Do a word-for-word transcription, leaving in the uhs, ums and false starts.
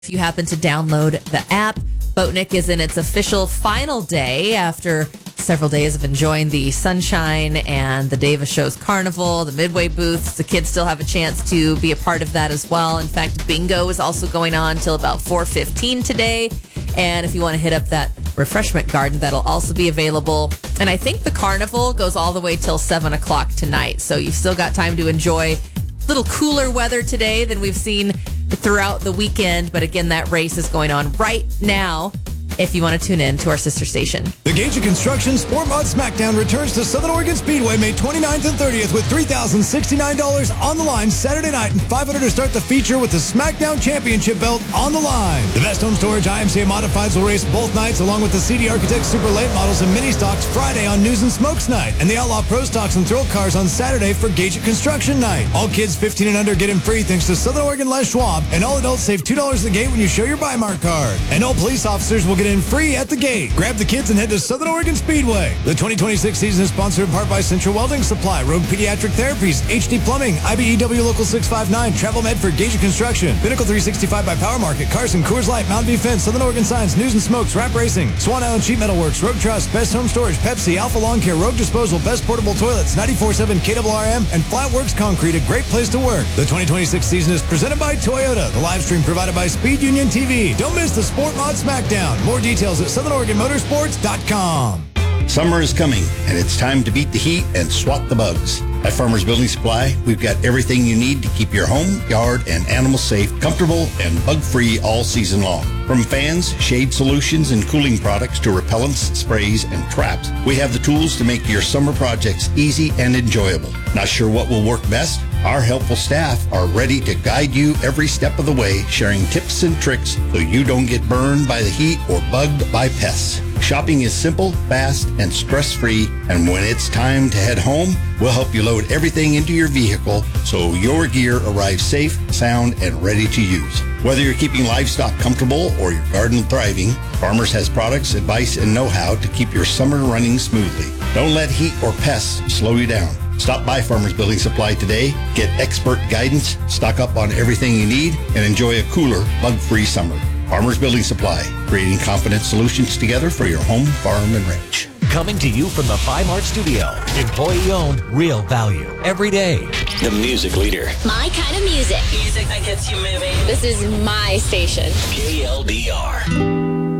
If you happen to download the app, Boatnik is in its official final day after several days of enjoying the sunshine and the Davis Show's carnival, the Midway booths. The kids still have a chance to be a part of that as well. In fact, bingo is also going on till about four fifteen today. And if you want to hit up that refreshment garden, that'll also be available. And I think the carnival goes all the way till seven o'clock tonight. So you've still got time to enjoy a little cooler weather today than we've seen throughout the weekend. But again, that race is going on right now if you want to tune in to our sister station. The Gage Construction Sport Mod Smackdown returns to Southern Oregon Speedway May twenty-ninth and thirtieth with three thousand sixty-nine dollars on the line Saturday night and five hundred dollars to start the feature with the Smackdown Championship belt on the line. The Best Home Storage I M C A Modifieds will race both nights along with the C D Architects Super Late Models and Mini Stocks Friday on News and Smokes night and the Outlaw Pro Stocks and Thrill Cars on Saturday for Gage Construction night. All kids fifteen and under get in free thanks to Southern Oregon Les Schwab, and all adults save two dollars at the gate when you show your Buymark card. And all police officers will get in free at the gate. Grab the kids and head to Southern Oregon Speedway. The twenty twenty-six season is sponsored in part by Central Welding Supply, Rogue Pediatric Therapies, H D Plumbing, I B E W Local six five nine, Travel Med for Gage Construction, Pinnacle three sixty-five by Power Market, Carson, Coors Light, Mountain View Fence, Southern Oregon Signs, News and Smokes, Rap Racing, Swan Island Sheet Metal Works, Rogue Trust, Best Home Storage, Pepsi, Alpha Lawn Care, Rogue Disposal, Best Portable Toilets, ninety-four seven K R R M, and Flatworks Concrete, a great place to work. The twenty twenty-six season is presented by Toyota. The live stream provided by Speed Union T V. Don't miss the Sport Mod Smackdown. More details at Southern Oregon Motorsports dot com. Summer is coming, and it's time to beat the heat and swat the bugs. At Farmers Building Supply, we've got everything you need to keep your home, yard, and animals safe, comfortable, and bug-free all season long. From fans, shade solutions, and cooling products to repellents, sprays, and traps, we have the tools to make your summer projects easy and enjoyable. Not sure what will work best? Our helpful staff are ready to guide you every step of the way, sharing tips and tricks so you don't get burned by the heat or bugged by pests. Shopping is simple, fast, and stress-free, and when it's time to head home, we'll help you load everything into your vehicle so your gear arrives safe, sound, and ready to use. Whether you're keeping livestock comfortable or your garden thriving, Farmers has products, advice, and know-how to keep your summer running smoothly. Don't let heat or pests slow you down. Stop by Farmers Building Supply today, get expert guidance, stock up on everything you need, and enjoy a cooler, bug-free summer. Farmers Building Supply, creating confident solutions together for your home, farm, and ranch. Coming to you from the Buymark Studio. Employee-owned, real value, every day. The music leader. My kind of music. Music that gets you moving. This is my station. K L D R.